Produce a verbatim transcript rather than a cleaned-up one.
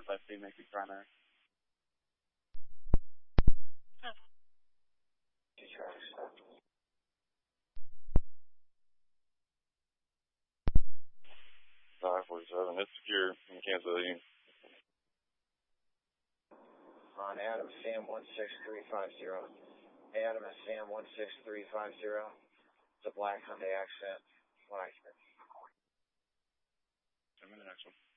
five three, make it primary. five forty-seven, it's secure. You can cancel the unit. On Adam, Sam one six three five zero. Adam and Sam one six three five zero. It's a black Hyundai Accent. One occupant. I'm in the next one.